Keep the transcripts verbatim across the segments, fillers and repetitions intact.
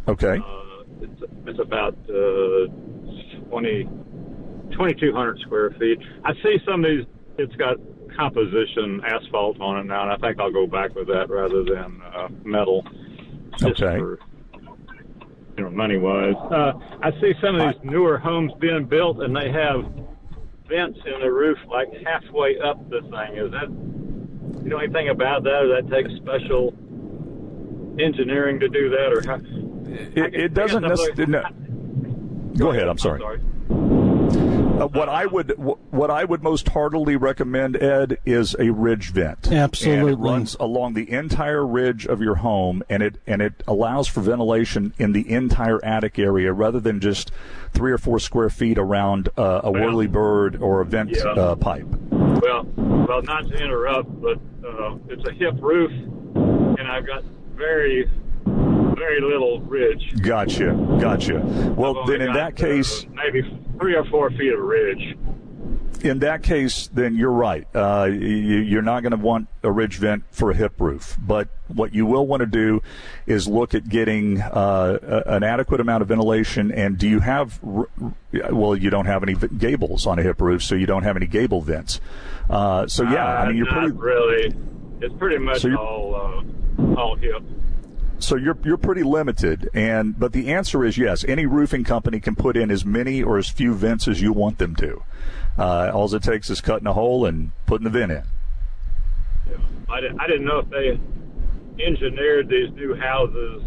Okay. Uh, it's, it's about uh, twenty, twenty-two hundred square feet. I see some of these, it's got composition asphalt on it now, and I think I'll go back with that rather than uh, metal. Just Okay. For, you know, money-wise. Uh, I see some of these newer homes being built, and they have vents in the roof like halfway up the thing. Is that, you know anything about that, or does that take special engineering to do that, or how? It, it doesn't necessarily. No. Go ahead. I'm sorry. I'm sorry. Uh, what I would what I would most heartily recommend, Ed, is a ridge vent. Absolutely. And it runs along the entire ridge of your home, and it and it allows for ventilation in the entire attic area rather than just three or four square feet around uh, a whirlybird or a vent Yeah. uh, pipe. Well, well, not to interrupt, but uh, it's a hip roof, and I've got very, very little ridge. Gotcha, gotcha. Well, I've then only in got, that case, uh, maybe three or four feet of ridge. in that case, then you're right. Uh, you, you're not going to want a ridge vent for a hip roof. But what you will want to do is look at getting uh, a, an adequate amount of ventilation. And do you have, well, you don't have any gables on a hip roof, so you don't have any gable vents. Uh, so, yeah, uh, I mean, you're not pretty. really. It's pretty much So all, uh, all hip. So you're you're pretty limited, and but the answer is yes. Any roofing company can put in as many or as few vents as you want them to. Uh, all it takes is cutting a hole and putting the vent in. Yeah. I, didn't, I didn't know if they engineered these new houses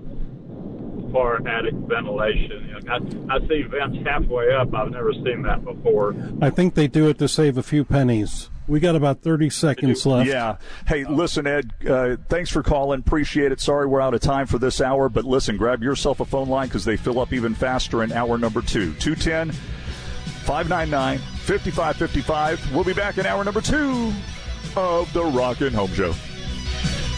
for attic ventilation. You know, I, I see vents halfway up. I've never seen that before. I think they do it to save a few pennies. We got about thirty seconds left. Yeah. Hey, listen, Ed, uh, thanks for calling. Appreciate it. Sorry we're out of time for this hour, but listen, grab yourself a phone line because they fill up even faster in hour number two. two one zero, five nine nine, five five five five. We'll be back in hour number two of the Rockin' Home Show.